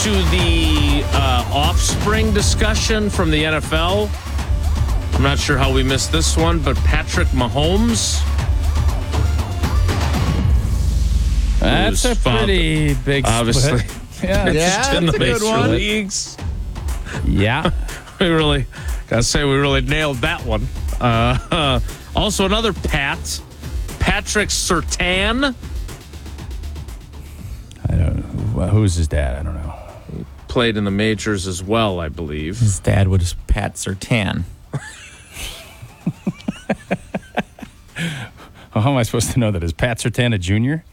to the offspring discussion from the NFL. I'm not sure how we missed this one, but Patrick Mahomes. That's a pretty big obviously. split. Yeah, Just in the that's a good major one. leagues. yeah. We really nailed that one. Also, another Patrick Surtain. I don't know. Well, who's his dad? I don't know. Played in the majors as well, I believe. His dad was Pat Surtain. How am I supposed to know that? Is Pat Surtain a junior?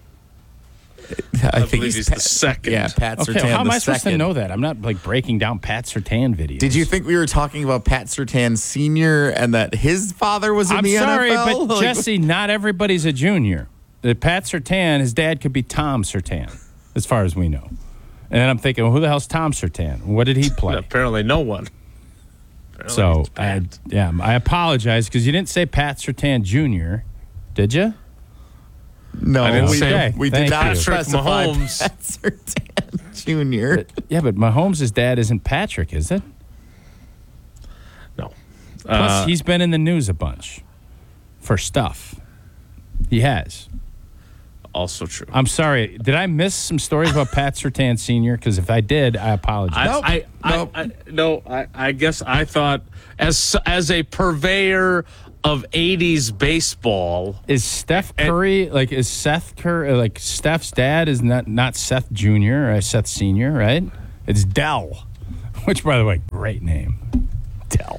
I think believe he's the second. Yeah, Pat Okay, Surtain. how am the I supposed to second. know that? I'm not like breaking down Pat Surtain videos. Did you think we were talking about Pat Surtain Sr. and that his father was in I'm the sorry, NFL? but Jesse, not everybody's a junior. Pat Surtain, his dad could be Tom Surtain, as far as we know. And then I'm thinking, well, who the hell's Tom Surtain? What did he play? Apparently, no one. So, he's Pat. I apologize because you didn't say Pat Surtain Jr., did you? No, I didn't we, say- we Thank did not you. specify Mahomes. Pat Surtain Jr. Yeah, but Mahomes' dad isn't Patrick, is it? No. Plus, he's been in the news a bunch for stuff. He has. Also true. I'm sorry. Did I miss some stories about Pat Surtain Sr.? Because if I did, I apologize. I guess I thought as a purveyor of 80s baseball. Is Steph Curry is Seth Curry like Steph's dad is not Seth Jr. or Seth Sr., right? It's Dell, which by the way, great name. Dell.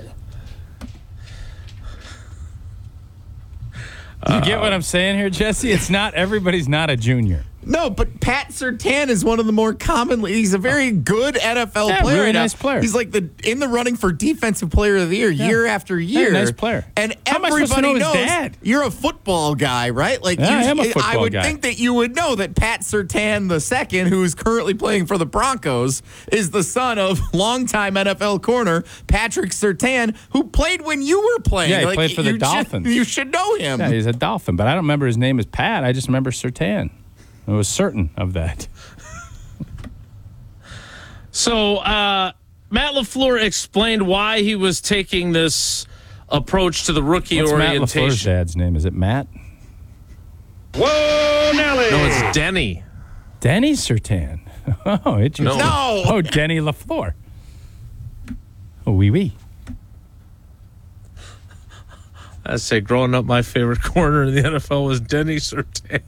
You get what I'm saying here, Jesse? It's not everybody's not a junior. No, but Pat Surtain is one of the more commonly. He's a very good NFL Yeah, player. really now. nice player. He's like in the running for Defensive Player of the Year year after year. nice player. And How am I supposed to everybody know his knows dad? you're a football guy, right? Like Yeah, I am a football I would guy. think that you would know that Pat Surtain II, who is currently playing for the Broncos, is the son of longtime NFL corner Patrick Surtain, who played when you were playing. Yeah, he played for the Dolphins. You should know him. Yeah, he's a Dolphin, but I don't remember his name is Pat. I just remember Surtain. I was certain of that. So Matt LaFleur explained why he was taking this approach to the rookie What's Matt orientation. LaFleur's dad's name? Is it Matt? Whoa, Nelly! No, it's Denny. Denny Surtain. Oh, interesting. No. Oh, Denny LaFleur. Oh, oui. I say, growing up, my favorite corner in the NFL was Denny Surtain.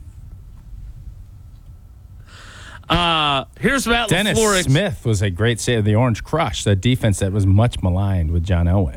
Here's Matt Dennis LaFleur. Smith was a great save of the Orange Crush, that defense that was much maligned with John Elway.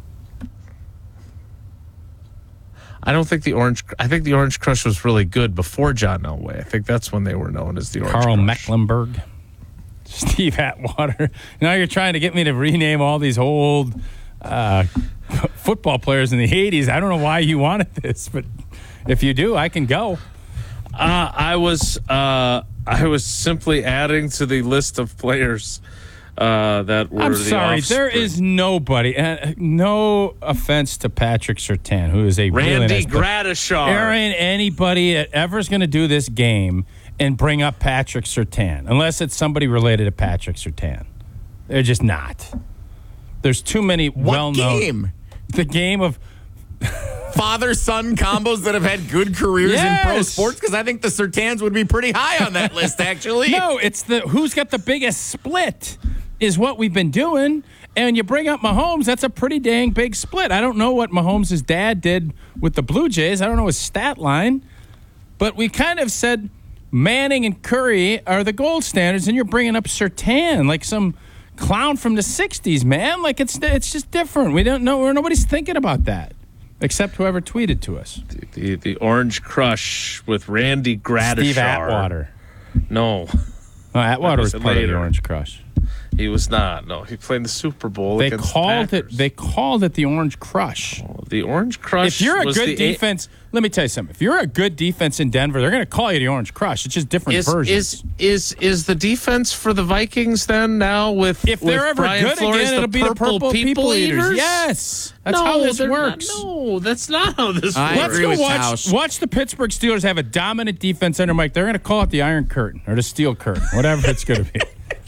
I think the Orange Crush was really good before John Elway. I think that's when they were known as the Orange Carl Crush. Mecklenburg, Steve Atwater. Now you're trying to get me to rename all these old football players in the 80s. I don't know why you wanted this, but if you do, I can go. I was simply adding to the list of players that were I'm the sorry, there offspring. is nobody. No offense to Patrick Surtain, who is a really Randy nice player. Gradishar. There ain't anybody that ever's going to do this game and bring up Patrick Surtain, unless it's somebody related to Patrick Surtain. They're just not. There's too many What well-known. game? The game of Father-son combos that have had good careers in pro Yes. sports? Because I think the Surtains would be pretty high on that list, actually. no, it's the who's got the biggest split is what we've been doing. And you bring up Mahomes, that's a pretty dang big split. I don't know what Mahomes' dad did with the Blue Jays. I don't know his stat line. But we kind of said Manning and Curry are the gold standards, and you're bringing up Surtain like some clown from the 60s, man. Like it's just different. We don't know. Nobody's thinking about that. Except whoever tweeted to us. The Orange Crush with Randy Gradishar. Steve Atwater. No, Atwater was That was part of the later. Orange Crush. he was not. No, he played in the Super Bowl. They against called the it. Packers. They called it the Orange Crush. The Orange Crush. If you're a was good the defense, let me tell you something. If you're a good defense in Denver, they're going to call you the Orange Crush. It's just different versions. Is the defense for the Vikings then now with If they're with ever Brian good Flores, again, it'll be the purple people eaters. eaters? Yes, that's No, how this they're not- works. no, that's not how this I works. Let's agree go with watch Tausch. watch the Pittsburgh Steelers have a dominant defense under Mike. They're going to call it the Iron Curtain or the Steel Curtain, whatever it's going to be.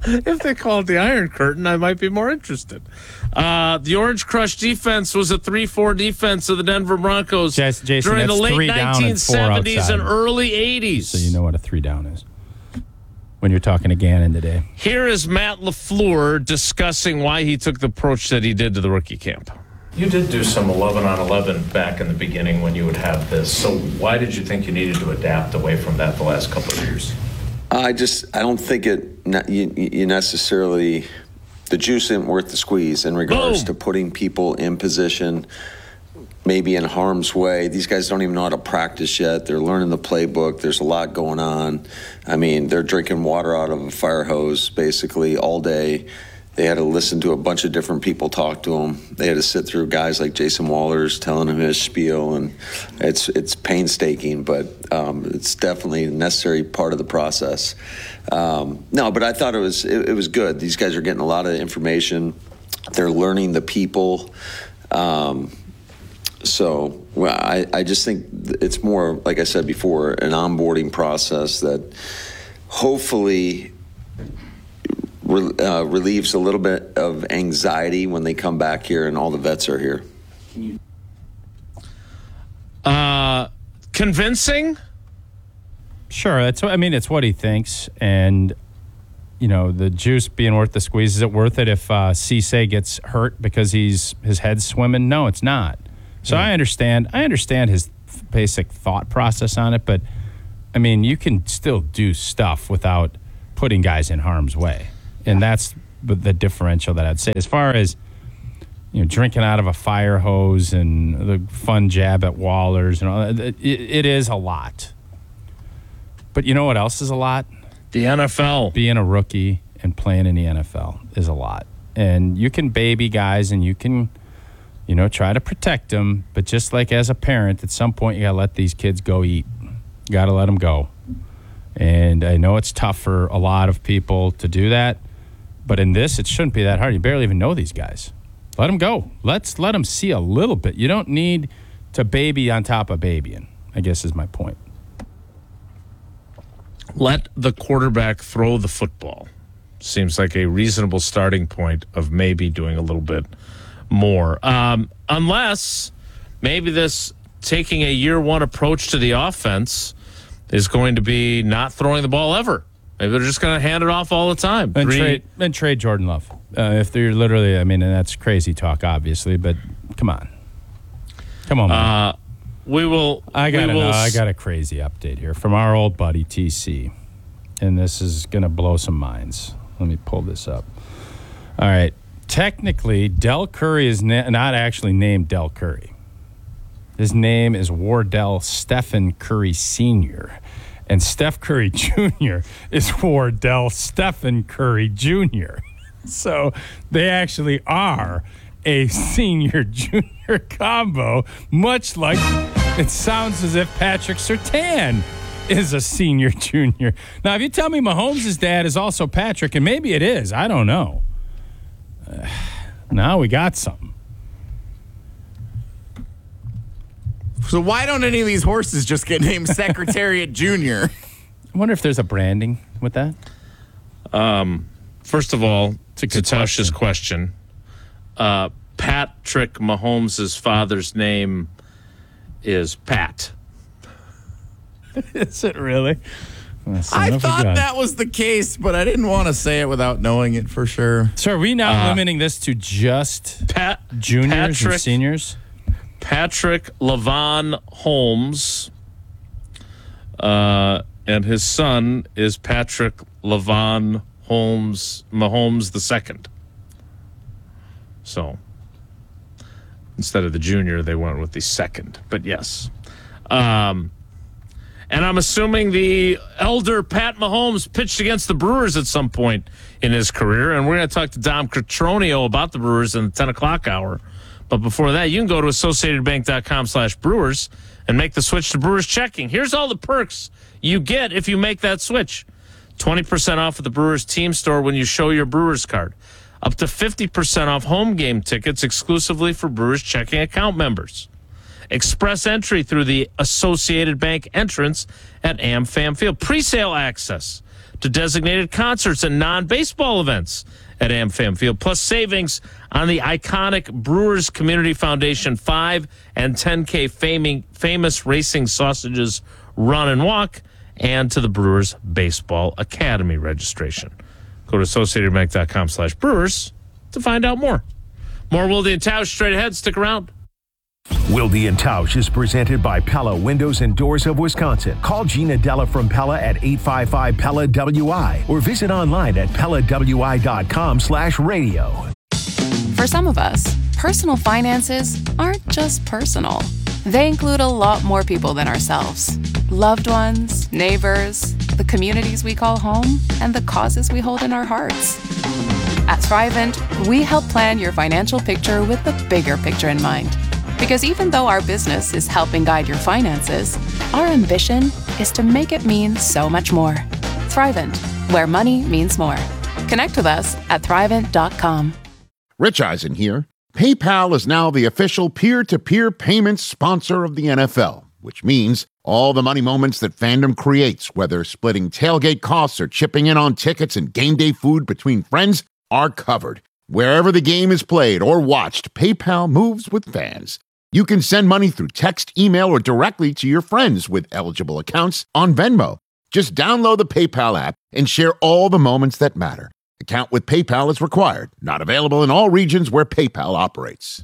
If they call it the Iron Curtain, I might be more interested. The Orange Crush defense was a 3-4 defense of the Denver Broncos Jason, during the that's late 3 down and 4 1970s outside. and early 80s. So you know what a 3 down is when you're talking to Gannon today. Here is Matt LaFleur discussing why he took the approach that he did to the rookie camp. You did do some 11 on 11 back in the beginning when you would have this. So why did you think you needed to adapt away from that the last couple of years? I don't think you necessarily, the juice isn't worth the squeeze in regards to putting people in position, maybe in harm's way. These guys don't even know how to practice yet. They're learning the playbook. There's a lot going on. I mean, they're drinking water out of a fire hose basically all day. They had to listen to a bunch of different people talk to them. They had to sit through guys like Jason Wallers telling him his spiel, and it's painstaking, but it's definitely a necessary part of the process. No, but I thought it was good. These guys are getting a lot of information. They're learning the people. So I just think it's more, like I said before, an onboarding process that hopefully relieves a little bit of anxiety when they come back here and all the vets are here. Convincing? Sure, it's what he thinks, and the juice being worth the squeeze. Is it worth it if Cisse gets hurt because his head's swimming? No, it's not. So I understand his basic thought process on it, but I mean, you can still do stuff without putting guys in harm's way. And that's the differential that I'd say. As far as, drinking out of a fire hose and the fun jab at Wallers and all that, it is a lot. But you know what else is a lot? The NFL. Being a rookie and playing in the NFL is a lot. And you can baby guys and you can, try to protect them. But just like as a parent, at some point you got to let these kids go eat. You got to let them go. And I know it's tough for a lot of people to do that. But in this, it shouldn't be that hard. You barely even know these guys. Let them go. Let's let them see a little bit. You don't need to baby on top of babying, I guess is my point. Let the quarterback throw the football. Seems like a reasonable starting point of maybe doing a little bit more. Unless maybe this taking a year one approach to the offense is going to be not throwing the ball ever. Maybe they're just going to hand it off all the time. And trade Jordan Love. If they're literally, and that's crazy talk, obviously, but come on. Come on, man. I got a crazy update here from our old buddy TC, and this is going to blow some minds. Let me pull this up. All right. Technically, Del Curry is not actually named Del Curry. His name is Wardell Stephen Curry Sr., and Steph Curry Jr. is Wardell Stephen Curry Jr. So they actually are a senior-junior combo, much like it sounds as if Patrick Surtain is a senior-junior. Now, if you tell me Mahomes' dad is also Patrick, and maybe it is, I don't know. Now we got something. So why don't any of these horses just get named Secretariat Junior? I wonder if there's a branding with that. First of all, to Tasha's question, Patrick Mahomes' father's name is Pat. Is it really? I thought that was the case, but I didn't want to say it without knowing it for sure. So are we now limiting this to just juniors and seniors? Patrick Lavon Holmes, and his son is Patrick Lavon Mahomes II. So instead of the junior, they went with the second. But yes. And I'm assuming the elder Pat Mahomes pitched against the Brewers at some point in his career. And we're going to talk to Dom Cotroneo about the Brewers in the 10 o'clock hour. But before that, you can go to associatedbank.com/Brewers and make the switch to Brewers Checking. Here's all the perks you get if you make that switch. 20% off at the Brewers team store when you show your Brewers card. Up to 50% off home game tickets exclusively for Brewers Checking account members. Express entry through the Associated Bank entrance at AmFam Field. Presale access to designated concerts and non-baseball events at AmFam Field, plus savings on the iconic Brewers Community Foundation 5 and 10K famous racing sausages run and walk, and to the Brewers Baseball Academy registration. Go to AssociatedBank.com/Brewers to find out more. More Wilde and Tausch straight ahead. Stick around. Wilde and Tausch is presented by Pella Windows and Doors of Wisconsin. Call Gina Della from Pella at 855-PELLA-WI or visit online at PellaWI.com/radio. For some of us, personal finances aren't just personal. They include a lot more people than ourselves. Loved ones, neighbors, the communities we call home, and the causes we hold in our hearts. At Thrivent, we help plan your financial picture with the bigger picture in mind. Because even though our business is helping guide your finances, our ambition is to make it mean so much more. Thrivent, where money means more. Connect with us at Thrivent.com. Rich Eisen here. PayPal is now the official peer-to-peer payments sponsor of the NFL, which means all the money moments that fandom creates, whether splitting tailgate costs or chipping in on tickets and game day food between friends, are covered. Wherever the game is played or watched, PayPal moves with fans. You can send money through text, email, or directly to your friends with eligible accounts on Venmo. Just download the PayPal app and share all the moments that matter. Account with PayPal is required. Not available in all regions where PayPal operates.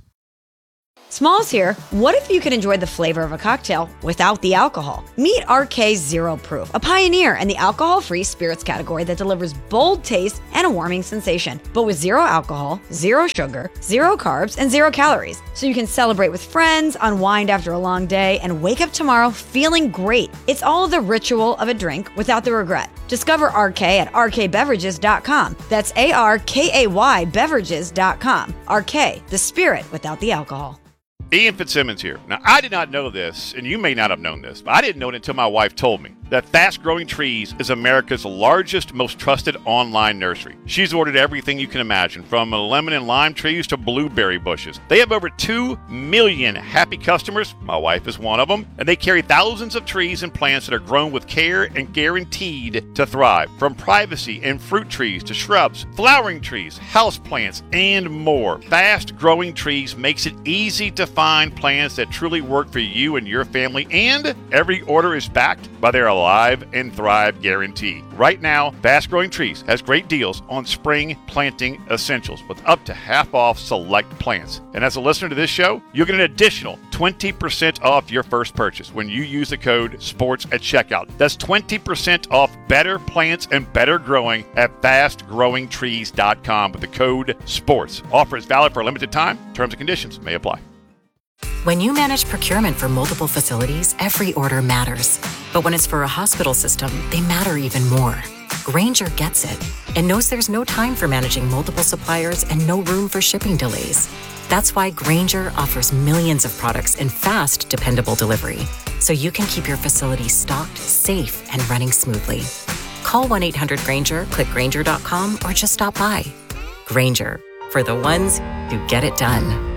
Smalls here. What if you could enjoy the flavor of a cocktail without the alcohol? Meet RK Zero Proof, a pioneer in the alcohol-free spirits category that delivers bold taste and a warming sensation, but with zero alcohol, zero sugar, zero carbs, and 0 calories. So you can celebrate with friends, unwind after a long day, and wake up tomorrow feeling great. It's all the ritual of a drink without the regret. Discover RK at rkbeverages.com. That's ARKAY beverages.com. RK, the spirit without the alcohol. Ian Fitzsimmons here. Now, I did not know this, and you may not have known this, but I didn't know it until my wife told me that Fast Growing Trees is America's largest, most trusted online nursery. She's ordered everything you can imagine, from lemon and lime trees to blueberry bushes. They have over 2 million happy customers. My wife is one of them. And they carry thousands of trees and plants that are grown with care and guaranteed to thrive. From privacy and fruit trees to shrubs, flowering trees, house plants, and more. Fast Growing Trees makes it easy to find plants that truly work for you and your family, and every order is backed by their Alive and Thrive guarantee. Right now, Fast Growing Trees has great deals on spring planting essentials with up to half off select plants. And as a listener to this show, you'll get an additional 20% off your first purchase when you use the code SPORTS at checkout. That's 20% off better plants and better growing at fastgrowingtrees.com with the code SPORTS. Offer is valid for a limited time. Terms and conditions may apply. When you manage procurement for multiple facilities, every order matters. But when it's for a hospital system, they matter even more. Grainger gets it and knows there's no time for managing multiple suppliers and no room for shipping delays. That's why Grainger offers millions of products in fast, dependable delivery, so you can keep your facility stocked, safe, and running smoothly. Call 1-800-GRAINGER, click Grainger.com, or just stop by. Grainger, for the ones who get it done.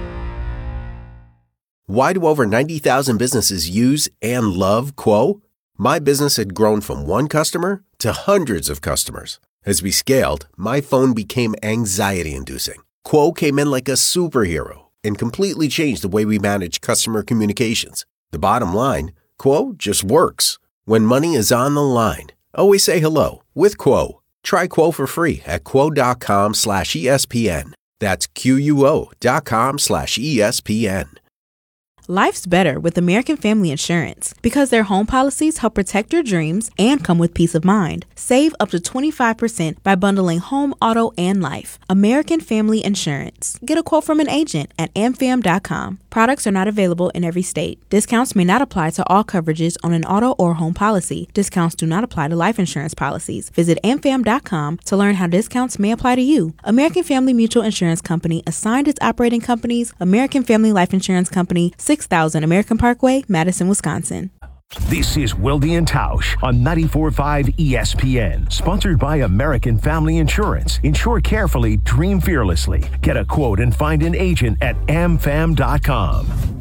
Why do over 90,000 businesses use and love Quo? My business had grown from one customer to hundreds of customers. As we scaled, my phone became anxiety-inducing. Quo came in like a superhero and completely changed the way we manage customer communications. The bottom line, Quo just works. When money is on the line, always say hello with Quo. Try Quo for free at quo.com/ESPN. That's QUO.com/ESPN. Life's better with American Family Insurance because their home policies help protect your dreams and come with peace of mind. Save up to 25% by bundling home, auto, and life. American Family Insurance. Get a quote from an agent at amfam.com. Products are not available in every state. Discounts may not apply to all coverages on an auto or home policy. Discounts do not apply to life insurance policies. Visit amfam.com to learn how discounts may apply to you. American Family Mutual Insurance Company assigned its operating companies, American Family Life Insurance Company, 6000 American Parkway, Madison, Wisconsin. This is Wilde and Tausch on 94.5 ESPN, sponsored by American Family Insurance. Insure carefully, dream fearlessly. Get a quote and find an agent at amfam.com.